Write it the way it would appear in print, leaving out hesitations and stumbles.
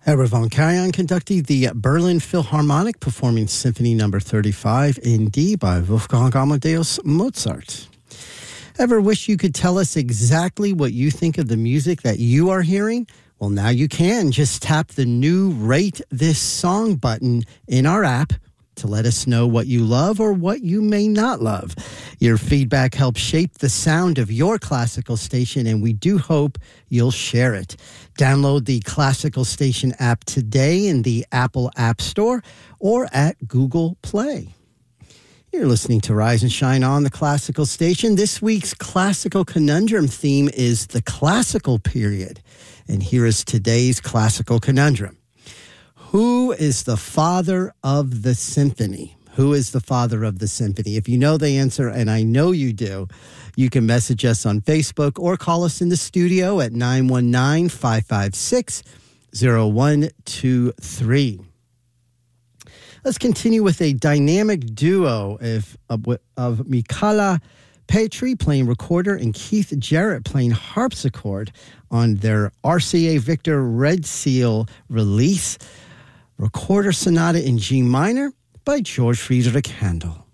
Herbert von Karajan conducted the Berlin Philharmonic performing Symphony No. 35 in D by Wolfgang Amadeus Mozart. Ever wish you could tell us exactly what you think of the music that you are hearing? Well, now you can. Just tap the new Rate This Song button in our app to let us know what you love or what you may not love. Your feedback helps shape the sound of your classical station, and we do hope you'll share it. Download the Classical Station app today in the Apple App Store or at Google Play. You're listening to Rise and Shine on the Classical Station. This week's Classical Conundrum theme is the classical period. And here is today's Classical Conundrum. Who is the father of the symphony? Who is the father of the symphony? If you know the answer, and I know you do, you can message us on Facebook or call us in the studio at 919-556-0123. Let's continue with a dynamic duo of Michala Petri playing recorder and Keith Jarrett playing harpsichord on their RCA Victor Red Seal release, Recorder Sonata in G minor by George Friedrich Handel.